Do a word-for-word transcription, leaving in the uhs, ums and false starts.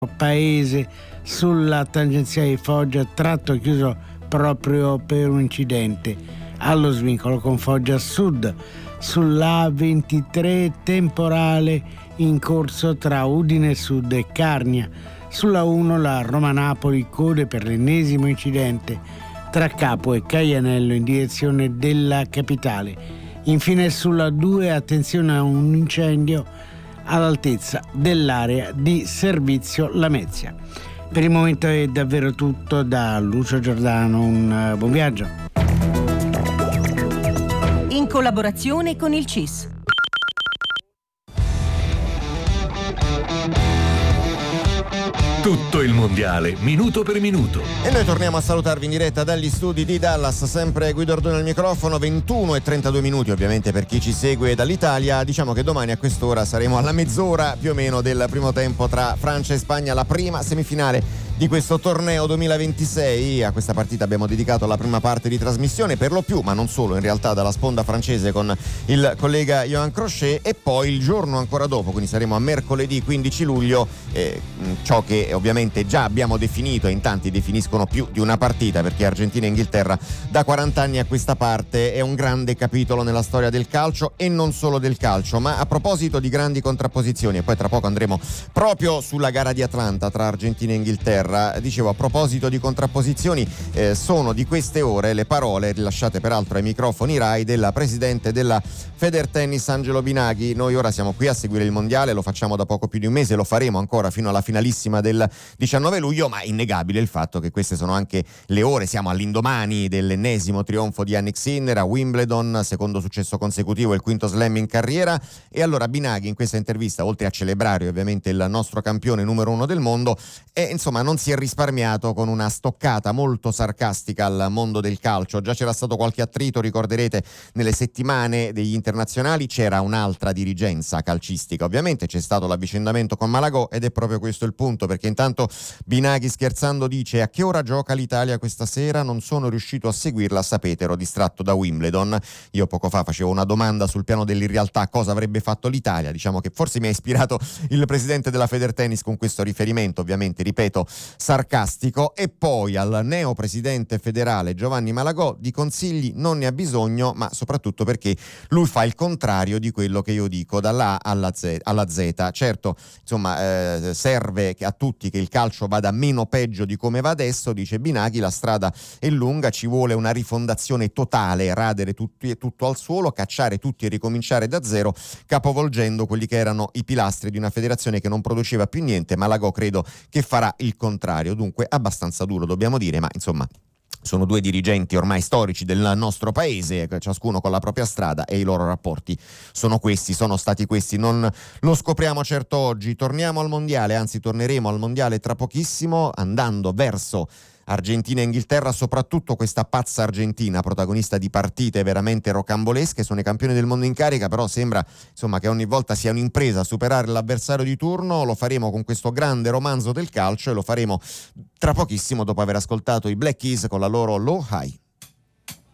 paese sulla tangenziale di Foggia, tratto chiuso proprio per un incidente allo svincolo con Foggia Sud. Sulla A ventitré temporale in corso tra Udine Sud e Carnia. Sulla uno la Roma-Napoli, code per l'ennesimo incidente tra Capo e Caianello in direzione della capitale. Infine sulla due attenzione a un incendio all'altezza dell'area di servizio Lamezia. Per il momento è davvero tutto da Lucio Giordano, un buon viaggio. In collaborazione con il C I S. Tutto il mondiale, minuto per minuto. E noi torniamo a salutarvi in diretta dagli studi di Dallas, sempre Guido Ordone al microfono, ventuno e trentadue minuti ovviamente per chi ci segue dall'Italia. Diciamo che domani a quest'ora saremo alla mezz'ora più o meno del primo tempo tra Francia e Spagna, la prima semifinale di questo torneo duemilaventisei. A questa partita abbiamo dedicato la prima parte di trasmissione, per lo più, ma non solo, in realtà dalla sponda francese con il collega Johan Crochet, e poi il giorno ancora dopo, quindi saremo a mercoledì quindici luglio, eh, ciò che ovviamente già abbiamo definito, e in tanti definiscono più di una partita, perché Argentina e Inghilterra da quaranta anni a questa parte è un grande capitolo nella storia del calcio, e non solo del calcio. Ma a proposito di grandi contrapposizioni, e poi tra poco andremo proprio sulla gara di Atlanta tra Argentina e Inghilterra, dicevo, a proposito di contrapposizioni, eh, sono di queste ore le parole rilasciate peraltro ai microfoni Rai della presidente della Federtennis Angelo Binaghi. Noi ora siamo qui a seguire il mondiale, lo facciamo da poco più di un mese, lo faremo ancora fino alla finalissima del diciannove luglio, ma è innegabile il fatto che queste sono anche le ore, siamo all'indomani dell'ennesimo trionfo di Jannik Sinner a Wimbledon, secondo successo consecutivo, il quinto slam in carriera. E allora Binaghi in questa intervista, oltre a celebrare ovviamente il nostro campione numero uno del mondo, e insomma non si è risparmiato con una stoccata molto sarcastica al mondo del calcio. Già c'era stato qualche attrito, ricorderete, nelle settimane degli internazionali c'era un'altra dirigenza calcistica, ovviamente c'è stato l'avvicendamento con Malagò, ed è proprio questo il punto, perché intanto Binaghi scherzando dice: a che ora gioca l'Italia questa sera? Non sono riuscito a seguirla, sapete, ero distratto da Wimbledon. Io poco fa facevo una domanda sul piano dell'irrealtà, cosa avrebbe fatto l'Italia. Diciamo che forse mi ha ispirato il presidente della Federtennis con questo riferimento, ovviamente ripeto sarcastico. E poi al neo presidente federale Giovanni Malagò di consigli non ne ha bisogno, ma soprattutto perché lui fa il contrario di quello che io dico, dalla A alla Z. Alla Z. Certo, insomma, eh, serve che a tutti che il calcio vada meno peggio di come va adesso, dice Binaghi, la strada è lunga, ci vuole una rifondazione totale, radere tutti, tutto al suolo, cacciare tutti e ricominciare da zero, capovolgendo quelli che erano i pilastri di una federazione che non produceva più niente. Malagò credo che farà il contrario, dunque abbastanza duro dobbiamo dire, ma insomma sono due dirigenti ormai storici del nostro paese, ciascuno con la propria strada, e i loro rapporti sono questi, sono stati questi, non lo scopriamo certo oggi. Torniamo al mondiale, anzi torneremo al mondiale tra pochissimo, andando verso Argentina e Inghilterra, soprattutto questa pazza Argentina, protagonista di partite veramente rocambolesche. Sono i campioni del mondo in carica, però sembra insomma che ogni volta sia un'impresa superare l'avversario di turno. Lo faremo con questo grande romanzo del calcio, e lo faremo tra pochissimo dopo aver ascoltato i Black Keys con la loro Low High.